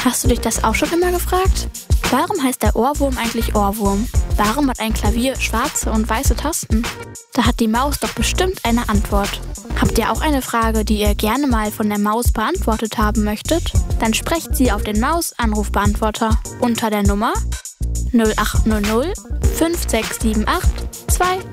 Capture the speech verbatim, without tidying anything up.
Hast du dich das auch schon immer gefragt? Warum heißt der Ohrwurm eigentlich Ohrwurm? Warum hat ein Klavier schwarze und weiße Tasten? Da hat die Maus doch bestimmt eine Antwort. Habt ihr auch eine Frage, die ihr gerne mal von der Maus beantwortet haben möchtet? Dann sprecht sie auf den Maus-Anrufbeantworter unter der Nummer null acht null null fünf sechs sieben acht zwei